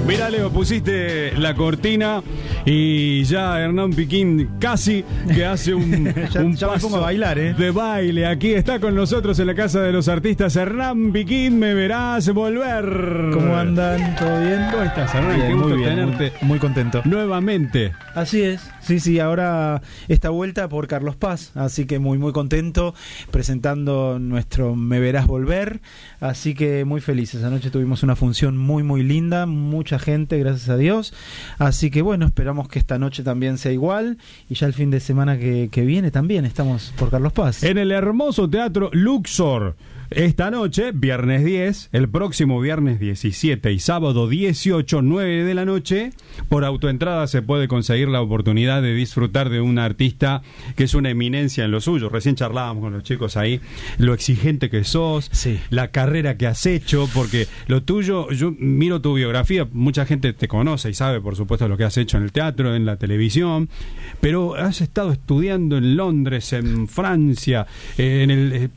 Mirá, Leo, pusiste la cortina y ya Hernán Piquín casi que hace un ya me pongo a bailar, de baile. Aquí está con nosotros en la Casa de los Artistas Hernán Piquín, me verás volver. ¿Cómo andan? ¿Todo bien? ¿Cómo estás, Hernán? Bien, qué gusto muy bien, tenerte muy contento. nuevamente. Así es, sí, ahora esta vuelta por Carlos Paz, así que muy contento presentando nuestro Me Verás Volver, así que muy felices. Anoche tuvimos una función muy linda, mucha gente, gracias a Dios, así que bueno, esperamos que esta noche también sea igual y ya el fin de semana que viene también estamos por Carlos Paz. En el hermoso Teatro Luxor. Esta noche, viernes 10, el próximo viernes 17 y sábado 18, 9 de la noche, por autoentrada se puede conseguir la oportunidad de disfrutar de un artista que es una eminencia en lo suyo. Recién charlábamos con los chicos ahí, lo exigente que sos, sí, la carrera que has hecho, porque lo tuyo, yo miro tu biografía, mucha gente te conoce y sabe, por supuesto, lo que has hecho en el teatro, en la televisión, pero has estado estudiando en Londres, en Francia, en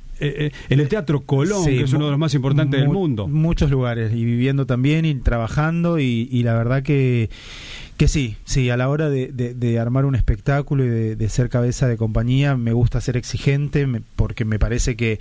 el Teatro Colón, sí, que es uno de los más importantes del mundo. Muchos lugares, y viviendo también, y trabajando, y la verdad que sí, a la hora de armar un espectáculo y de ser cabeza de compañía, me gusta ser exigente, porque me parece que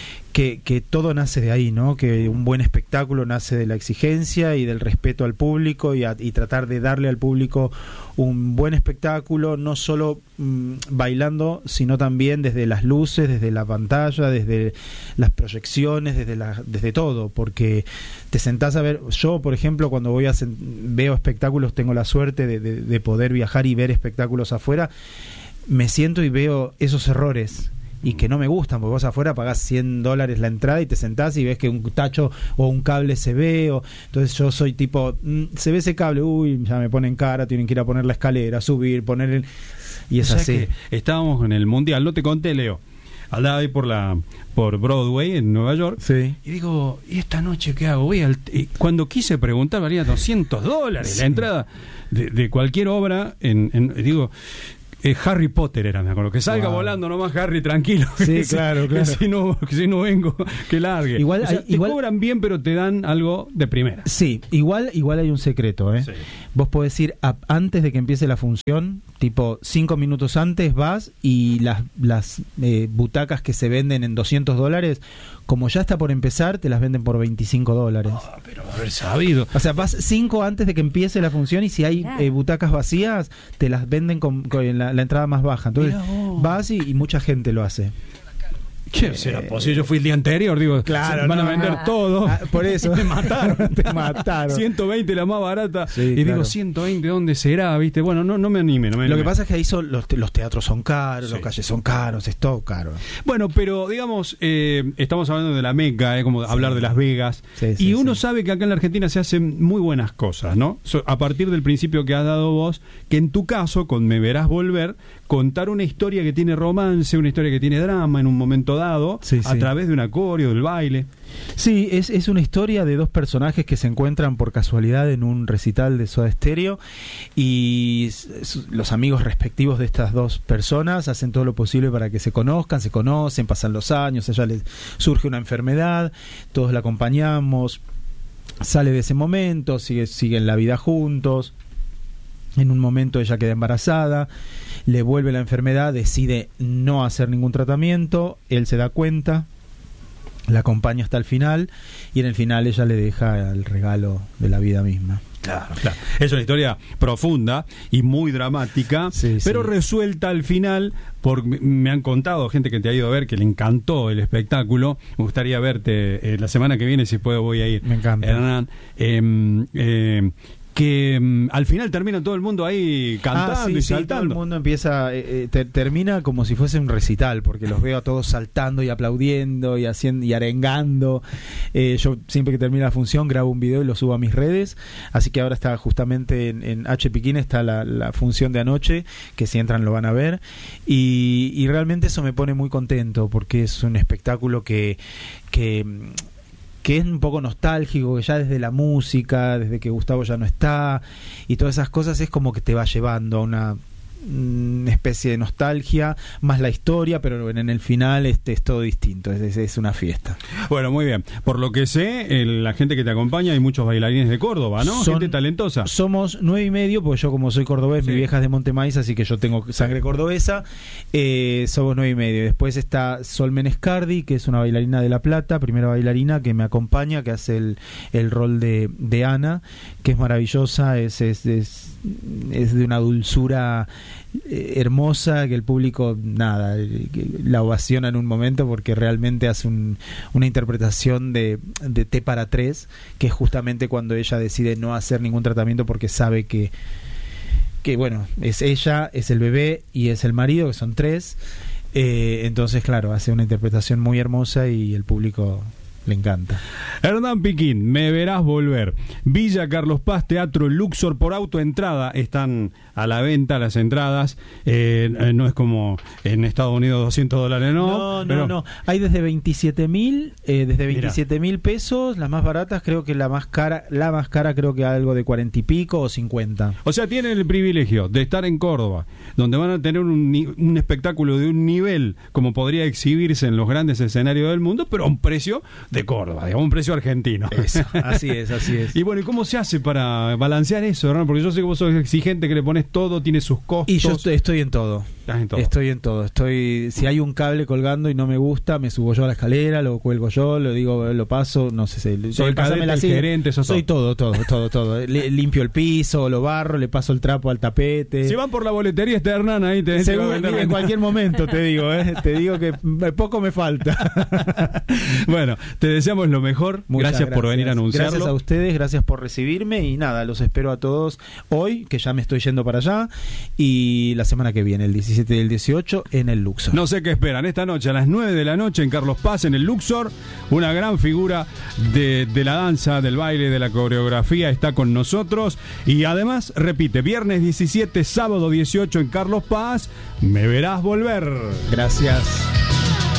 todo nace de ahí, ¿no? Que un buen espectáculo nace de la exigencia y del respeto al público y tratar de darle al público un buen espectáculo, no solo bailando, sino también desde las luces, desde la pantalla, desde las proyecciones, desde todo, porque te sentás a ver. Yo, por ejemplo, cuando veo espectáculos, tengo la suerte de poder viajar y ver espectáculos afuera, me siento y veo esos errores y que no me gustan, porque vos afuera pagás $100 la entrada y te sentás y ves que un tacho o un cable se ve, entonces yo soy tipo, se ve ese cable, uy, ya me ponen cara, tienen que ir a poner la escalera, subir, poner y es así. Estábamos en el Mundial, no te conté, Leo, andaba ahí por Broadway en Nueva York, sí, y digo, ¿y esta noche qué hago? Y cuando quise preguntar, valía $200 sí, la entrada de cualquier obra, digo, Harry Potter era, me acuerdo, que salga volando nomás Harry, tranquilo. Sí, claro. Que si no vengo, que largue. Igual, te cobran bien, pero te dan algo de primera. Sí, igual hay un secreto, ¿eh? Sí. Vos podés ir antes de que empiece la función, tipo 5 minutos antes vas, y las butacas que se venden en $200, como ya está por empezar, te las venden por $25. Pero haber sabido. O sea, vas 5 antes de que empiece la función, y si hay butacas vacías, te las venden con la entrada más baja. Entonces vas y mucha gente lo hace. Che, será posible. Yo fui el día anterior, digo, claro, van a vender todo. Por eso me mataron. Te mataron. 120 la más barata. Sí, y claro. digo, 120, ¿dónde será? ¿Viste? Bueno, no me anime. Lo que pasa es que ahí los teatros son caros, sí, los calles son caros, es todo caro. Bueno, pero digamos, estamos hablando de la Meca, como sí, hablar de Las Vegas. Sí, y uno sabe que acá en la Argentina se hacen muy buenas cosas, ¿no? A partir del principio que has dado vos, que en tu caso, con Me Verás Volver, contar una historia que tiene romance, una historia que tiene drama en un momento dado, sí, a través de un acorio, del baile. Sí, es una historia de dos personajes que se encuentran por casualidad en un recital de Soda Stereo, y los amigos respectivos de estas dos personas hacen todo lo posible para que se conocen, pasan los años, a ella le surge una enfermedad, todos la acompañamos, sale de ese momento, siguen la vida juntos. En un momento ella queda embarazada, le vuelve la enfermedad, decide no hacer ningún tratamiento, él se da cuenta, la acompaña hasta el final, y en el final ella le deja el regalo de la vida misma. Claro. Es una historia profunda y muy dramática, sí, pero sí, resuelta al final. Me han contado gente que te ha ido a ver que le encantó el espectáculo. Me gustaría verte la semana que viene, si puedo voy a ir. Me encanta. Hernán, que al final termina todo el mundo ahí cantando y saltando. Todo el mundo empieza, termina como si fuese un recital, porque los veo a todos saltando y aplaudiendo y haciendo y arengando. Yo siempre que termina la función grabo un video y lo subo a mis redes, así que ahora está justamente en H. Piquín está la función de anoche, que si entran lo van a ver, y realmente eso me pone muy contento, porque es un espectáculo que es un poco nostálgico, que ya desde la música, desde que Gustavo ya no está, y todas esas cosas, es como que te va llevando a una especie de nostalgia, más la historia, pero en el final es todo distinto, es una fiesta. Bueno, muy bien. Por lo que sé, la gente que te acompaña, hay muchos bailarines de Córdoba, ¿no? Gente talentosa. Somos 9:30, porque yo como soy cordobés, mi vieja es de Montemaíz, así que yo tengo sangre cordobesa. Somos 9:30. Después está Sol Menescardi, que es una bailarina de La Plata, primera bailarina que me acompaña, que hace el rol de Ana, que es maravillosa, es de una dulzura hermosa, que el público la ovaciona en un momento, porque realmente hace una interpretación de Té para tres, que es justamente cuando ella decide no hacer ningún tratamiento porque sabe que bueno, es ella, es el bebé y es el marido, que son tres. Entonces, claro, hace una interpretación muy hermosa y el público le encanta. Hernán Piquín, Me verás volver. Villa Carlos Paz, Teatro Luxor, por autoentrada. Están a la venta las entradas. No es como en Estados Unidos $200, ¿no? No. Hay desde 27.000 pesos. Las más baratas, creo que la más cara creo que algo de 40 y pico o 50. O sea, tienen el privilegio de estar en Córdoba, donde van a tener un espectáculo de un nivel como podría exhibirse en los grandes escenarios del mundo, pero a un precio de Córdoba, digamos, un precio argentino. Eso, así es. Y bueno, ¿y cómo se hace para balancear eso, Hernán? Porque yo sé que vos sos exigente, que le pones todo, tiene sus costos. Y yo estoy en todo. Estoy en todo. Si hay un cable colgando y no me gusta, me subo yo a la escalera, lo cuelgo yo, lo digo, lo paso, no sé. Soy el cadete, el gerente, soy todo. Limpio el piso, lo barro, le paso el trapo al tapete. Si van por la boletería, está Hernán ahí. En cualquier momento te digo, te digo que poco me falta. Bueno, te deseamos lo mejor. Gracias por venir a anunciarlo. Gracias a ustedes, gracias por recibirme y nada, los espero a todos hoy, que ya me estoy yendo para allá, y la semana que viene, el 17 y el 18 en el Luxor. No sé qué esperan. Esta noche a las 9 de la noche en Carlos Paz, en el Luxor, una gran figura de la danza, del baile, de la coreografía está con nosotros. Y además, repite, viernes 17, sábado 18 en Carlos Paz, Me verás volver. Gracias.